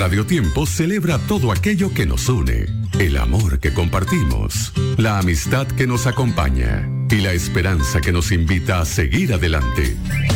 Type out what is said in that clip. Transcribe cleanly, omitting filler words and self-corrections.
Radio Tiempo celebra todo aquello que nos une, el amor que compartimos, la amistad que nos acompaña y la esperanza que nos invita a seguir adelante.